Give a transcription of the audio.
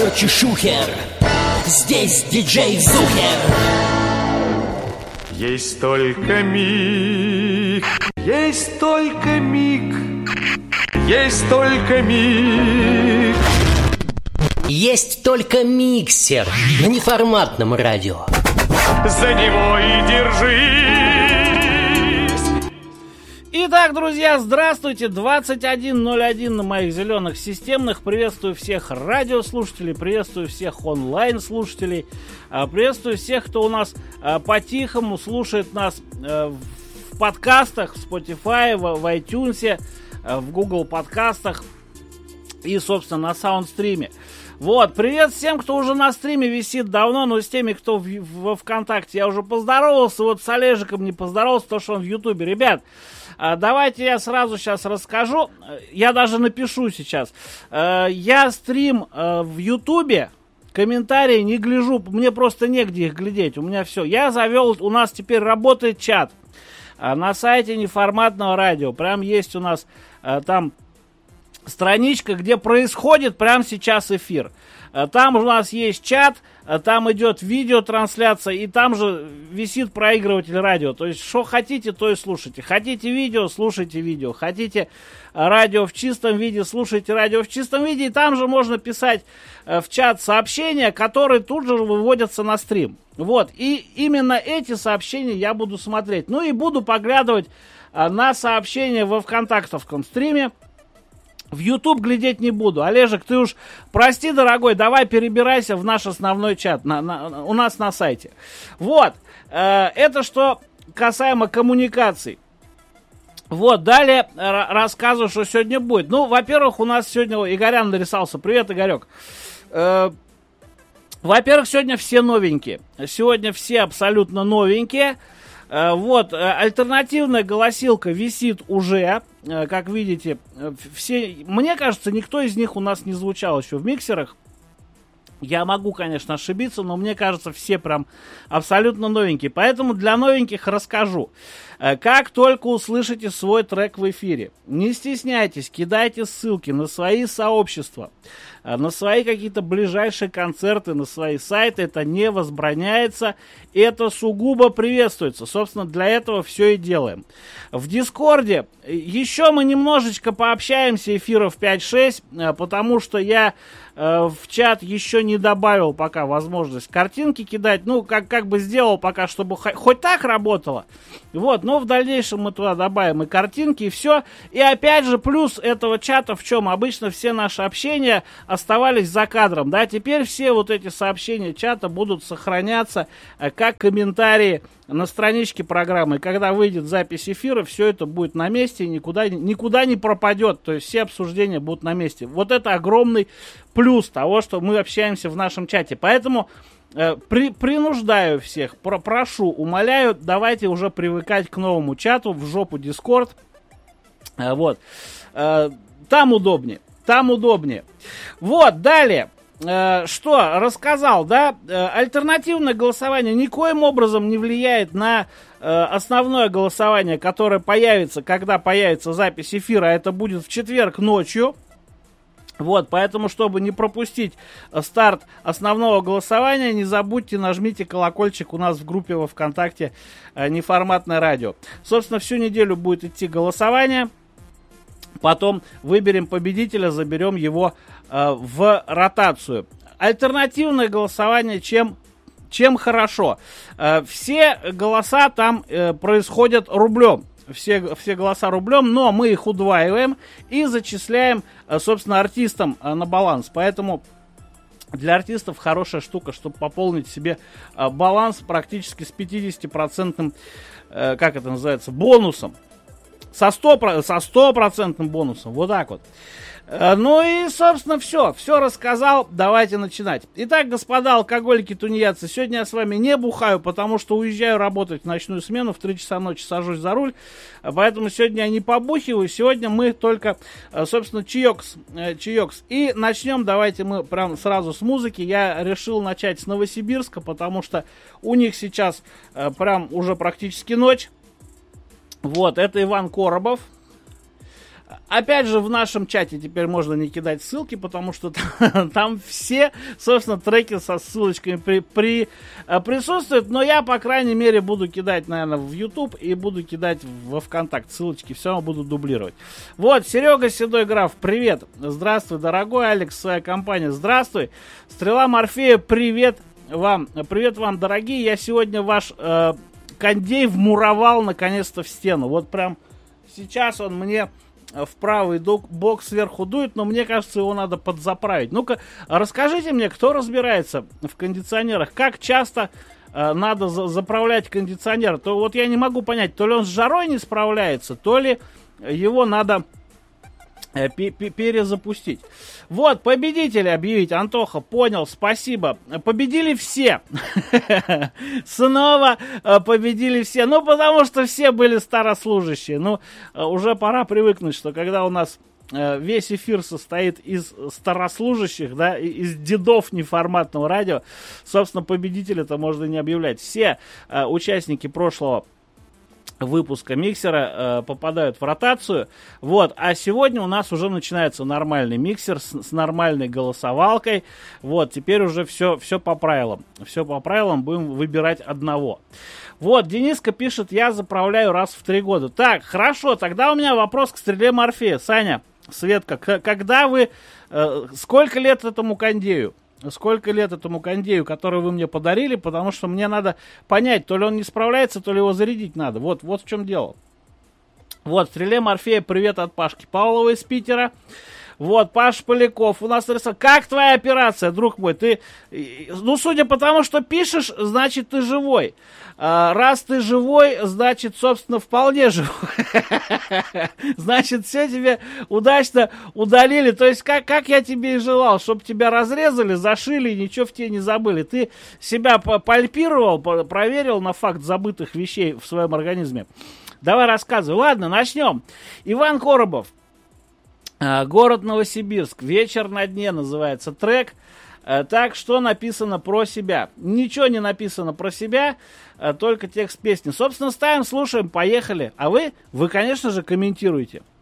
короче, шухер. Здесь диджей Зухер. Есть только миг, есть только миг, есть только миг. Есть только миксер на неформатном радио. За него и держись. Итак, друзья, здравствуйте. 21:01 на моих зеленых системных. Приветствую всех радиослушателей, приветствую всех онлайн-слушателей, приветствую всех, кто у нас по-тихому слушает нас в подкастах, в Spotify, в iTunes, в Google подкастах и, собственно, на саундстриме. Вот, привет всем, кто уже на стриме висит давно, но с теми, кто во ВКонтакте, я уже поздоровался, вот с Олежиком не поздоровался, потому что он в Ютубе. Ребят, давайте я сразу сейчас расскажу, я даже напишу сейчас. Я стрим в Ютубе, комментарии не гляжу, мне просто негде их глядеть, у меня все. Я завел, у нас теперь работает чат на сайте неформатного радио, прям есть у нас там страничка, где происходит прямо сейчас эфир. Там у нас есть чат, там идет видеотрансляция, и там же висит проигрыватель радио. То есть, что хотите, то и слушайте. Хотите видео, слушайте видео. Хотите радио в чистом виде, слушайте радио в чистом виде. И там же можно писать в чат сообщения, которые тут же выводятся на стрим. Вот, и именно эти сообщения я буду смотреть. Ну и буду поглядывать на сообщения во ВКонтактовском стриме. В YouTube глядеть не буду. Олежек, ты уж прости, дорогой, давай перебирайся в наш основной чат у нас на сайте. Вот, это что касаемо коммуникаций. Вот, далее рассказываю, что сегодня будет. Ну, во-первых, у нас сегодня Игорян нарисовался. Привет, Игорек. Во-первых, сегодня все новенькие. Сегодня все абсолютно новенькие. Вот, альтернативная голосилка висит уже, как видите, все, мне кажется, никто из них у нас не звучал еще в миксерах. Я могу, конечно, ошибиться, но мне кажется, все прям абсолютно новенькие. Поэтому для новеньких расскажу. Как только услышите свой трек в эфире, не стесняйтесь, кидайте ссылки на свои сообщества, на свои какие-то ближайшие концерты, на свои сайты. Это не возбраняется, это сугубо приветствуется. Собственно, для этого все и делаем. В Дискорде еще мы немножечко пообщаемся, эфиров 5-6, потому что я в чат еще не добавил пока возможность картинки кидать. Ну, как бы сделал пока, чтобы хоть так работало. Вот, но в дальнейшем мы туда добавим и картинки, и все. И опять же, плюс этого чата в чем? Обычно все наши общения оставались за кадром, да, теперь все вот эти сообщения чата будут сохраняться как комментарии на страничке программы. Когда выйдет запись эфира, все это будет на месте, никуда не пропадет, то есть все обсуждения будут на месте. Вот это огромный плюс того, что мы общаемся в нашем чате. Поэтому принуждаю всех, прошу, умоляю, давайте уже привыкать к новому чату, в жопу Discord. Вот. Там удобнее. Вот, далее. Что, рассказал, да? Альтернативное голосование никоим образом не влияет на основное голосование, которое появится, когда появится запись эфира. Это будет в четверг ночью. Вот, поэтому, чтобы не пропустить старт основного голосования, не забудьте, нажмите колокольчик у нас в группе во ВКонтакте «Неформатное радио». Собственно, всю неделю будет идти голосование. Потом выберем победителя, заберем его в ротацию. Альтернативное голосование чем хорошо? Все голоса там происходят рублем. Все голоса рублем, но мы их удваиваем и зачисляем, собственно, артистам на баланс. Поэтому для артистов хорошая штука, чтобы пополнить себе баланс практически с 50%, как это называется, бонусом. Со 100% бонусом, вот так вот. Ну и, собственно, все рассказал, давайте начинать. Итак, господа алкоголики, тунеядцы, сегодня я с вами не бухаю, потому что уезжаю работать в ночную смену, в 3 часа ночи сажусь за руль, поэтому сегодня я не побухиваю, сегодня мы только, собственно, чаёкс. И начнем, давайте мы прям сразу с музыки. Я решил начать с Новосибирска, потому что у них сейчас прям уже практически ночь. Вот, это Иван Коробов. Опять же, в нашем чате теперь можно не кидать ссылки, потому что там все, собственно, треки со ссылочками присутствуют. Но я, по крайней мере, буду кидать, наверное, в YouTube и буду кидать во ВКонтакт ссылочки. Все равно буду дублировать. Вот, Серега Седой Граф, привет. Здравствуй, дорогой Алекс, своя компания. Здравствуй. Стрела Морфея, привет вам. Привет вам, дорогие. Я сегодня ваш кондей вмуровал наконец-то в стену. Вот прям сейчас он мне в правый бок сверху дует, но мне кажется, его надо подзаправить. Ну-ка, расскажите мне, кто разбирается в кондиционерах, как часто надо заправлять кондиционер? То вот я не могу понять, то ли он с жарой не справляется, то ли его надо перезапустить. Вот, победители объявить. Антоха, понял, спасибо. Победили все. Снова победили все. Ну, потому что все были старослужащие. Ну, уже пора привыкнуть, что когда у нас весь эфир состоит из старослужащих, да, из дедов неформатного радио, собственно, победителя-то можно не объявлять. Все участники прошлого выпуска миксера попадают в ротацию. Вот, а сегодня у нас уже начинается нормальный миксер с нормальной голосовалкой. Вот, теперь уже все по правилам. Все по правилам, будем выбирать одного. Вот, Дениска пишет, я заправляю раз в 3 года. Так, хорошо, тогда у меня вопрос к Стреле Морфея. Саня, Светка, когда вы... сколько лет этому кондею? Сколько лет этому кондею, который вы мне подарили, потому что мне надо понять, то ли он не справляется, то ли его зарядить надо. Вот в чем дело. Вот, Стреле Морфея, привет от Пашки Павлова из Питера. Вот, Паш Поляков у нас нарисовал. Как твоя операция, друг мой? Ты, ну, судя по тому, что пишешь, значит, ты живой. Раз ты живой, значит, собственно, вполне живой. Значит, все тебе удачно удалили. То есть, как я тебе и желал, чтобы тебя разрезали, зашили и ничего в тебе не забыли. Ты себя пальпировал, проверил на факт забытых вещей в своем организме. Давай рассказывай. Ладно, начнем. Иван Коробов. Город Новосибирск. Вечер на дне называется трек. Так, что написано про себя? Ничего не написано про себя, только текст песни. Собственно, ставим, слушаем, поехали. А вы, конечно же, комментируйте.